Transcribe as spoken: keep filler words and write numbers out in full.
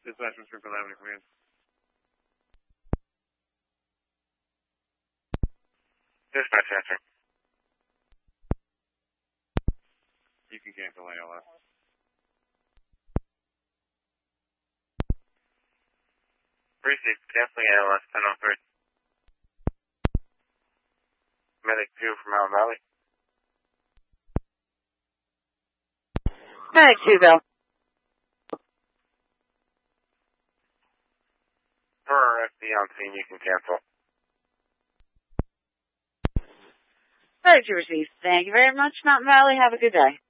Dispatch from Springfield Avenue, command. Dispatch answer. You can cancel A L S. Received. Canceling A L S ten oh three. Medic two from Mountain Valley. Medic two, Bill. Per F D on scene, you can cancel. Medic two received. Thank you very much, Mountain Valley. Have a good day.